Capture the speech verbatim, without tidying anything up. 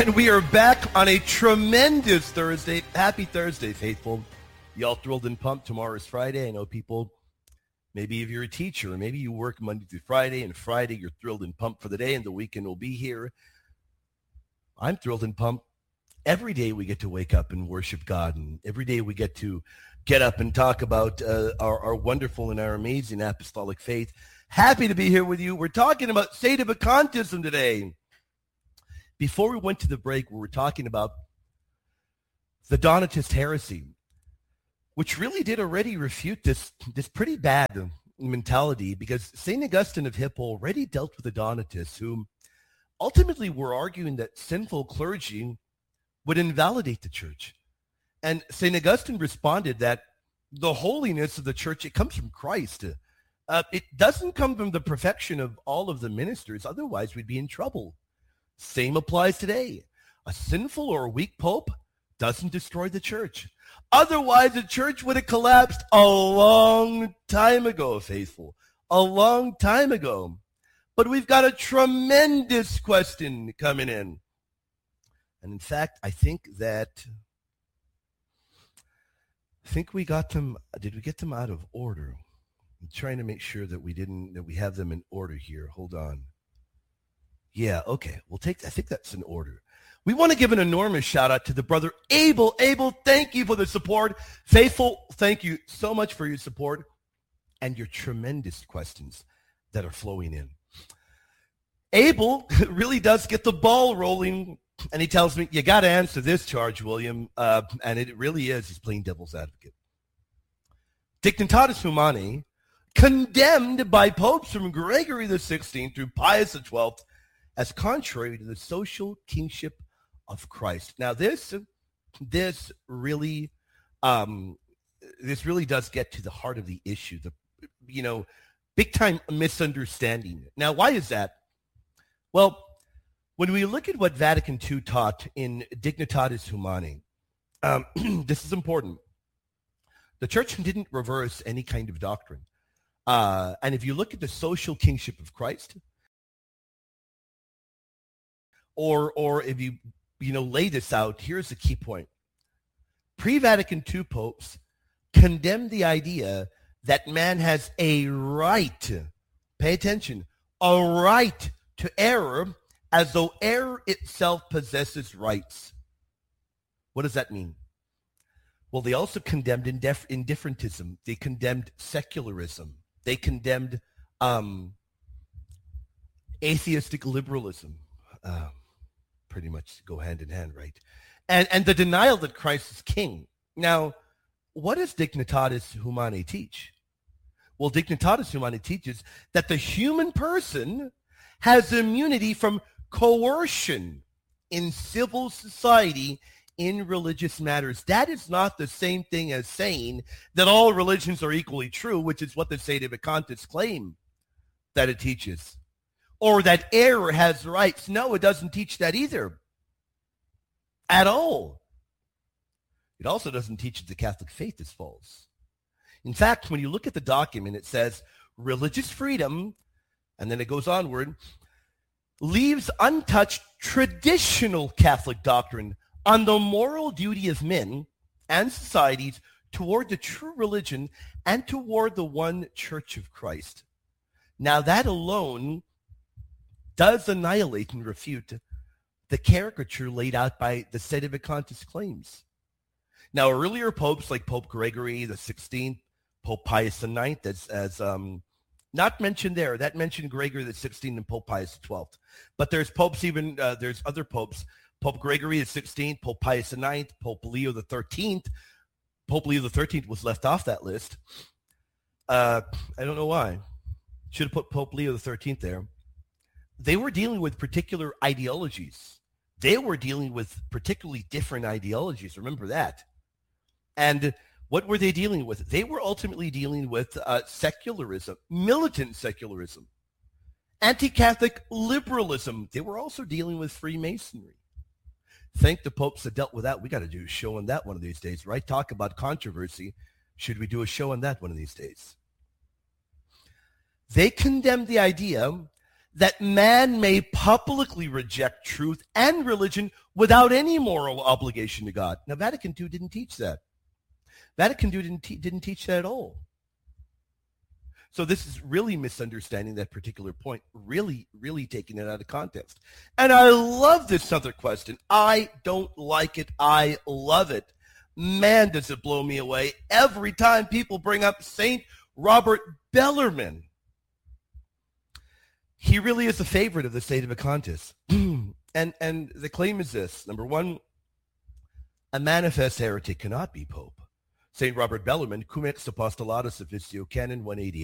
And we are back on a tremendous Thursday. Happy Thursday, faithful. Y'all thrilled and pumped. Tomorrow is Friday. I know people, maybe if you're a teacher, or maybe you work Monday through Friday, and Friday you're thrilled and pumped for the day, and the weekend will be here. I'm thrilled and pumped. Every day we get to wake up and worship God, and every day we get to get up and talk about uh, our, our wonderful and our amazing apostolic faith. Happy to be here with you. We're talking about Sedevacantism today. Before we went to the break, we were talking about the Donatist heresy, which really did already refute this, this pretty bad mentality, because Saint Augustine of Hippo already dealt with the Donatists, who ultimately were arguing that sinful clergy would invalidate the church. And Saint Augustine responded that the holiness of the church, it comes from Christ. Uh, it doesn't come from the perfection of all of the ministers. Otherwise, we'd be in trouble. Same applies today. A sinful or a weak pope doesn't destroy the church. Otherwise, the church would have collapsed a long time ago, faithful. A long time ago. But we've got a tremendous question coming in. And in fact, I think that, I think we got them, did we get them out of order? I'm trying to make sure that we didn't, that we have them in order here. Hold on. Yeah, okay. We'll take, I think that's in order. We want to give an enormous shout out to the brother Abel. Abel, thank you for the support. Faithful, thank you so much for your support and your tremendous questions that are flowing in. Abel really does get the ball rolling, and he tells me, you got to answer this charge, William. Uh, and it really is, he's playing devil's advocate. Dignitatis Humanae, condemned by popes from Gregory the sixteenth through Pius the twelfth, as contrary to the social kingship of Christ. Now, this, this really, um, this really does get to the heart of the issue. The, you know, big time misunderstanding. Now, why is that? Well, when we look at what Vatican two taught in Dignitatis Humanae, um, this is important. The church didn't reverse any kind of doctrine. Uh, and if you look at the social kingship of Christ, Or, or if you, you know, lay this out, here's the key point. Pre-Vatican two popes condemned the idea that man has a right, pay attention, a right to error, as though error itself possesses rights. What does that mean? Well, they also condemned indif- indifferentism. They condemned secularism. They condemned um, atheistic liberalism. Uh, pretty much go hand in hand, right? And and the denial that Christ is king. Now, what does Dignitatis Humanae teach? Well, Dignitatis Humanae teaches that the human person has immunity from coercion in civil society in religious matters. That is not the same thing as saying that all religions are equally true, which is what the Sedevacantists claim that it teaches. Or that error has rights. No, it doesn't teach that either. At all. It also doesn't teach that the Catholic faith is false. In fact, when you look at the document, it says religious freedom, and then it goes onward, leaves untouched traditional Catholic doctrine on the moral duty of men and societies toward the true religion and toward the one Church of Christ. Now, that alone does annihilate and refute the caricature laid out by the Sedevacantist claims. Now, earlier popes like Pope Gregory the sixteenth, Pope Pius the ninth, as, as um, not mentioned there. That mentioned Gregory the sixteenth and Pope Pius the twelfth. But there's popes even, uh, there's other popes, Pope Gregory the sixteenth, Pope Pius the ninth, Pope Leo the thirteenth. Pope Leo the thirteenth was left off that list. Uh, I don't know why. Should have put Pope Leo the thirteenth there. They were dealing with particular ideologies. They were dealing with particularly different ideologies. Remember that. And what were they dealing with? They were ultimately dealing with uh, secularism, militant secularism, anti-Catholic liberalism. They were also dealing with Freemasonry. Thank the popes that dealt with that. We got to do a show on that one of these days, right? Talk about controversy. Should we do a show on that one of these days? They condemned the idea that man may publicly reject truth and religion without any moral obligation to God. Now, Vatican two didn't teach that. Vatican two didn't, te- didn't teach that at all. So this is really misunderstanding that particular point, really, really taking it out of context. And I love this other question. I don't like it. I love it. Man, does it blow me away every time people bring up Saint Robert Bellarmine. He really is a favorite of the State of Acontis. and, and the claim is this. Number one, a manifest heretic cannot be pope. Saint Robert Bellarmine, Cum ex Apostolatus Officio, Canon one eighty-eight.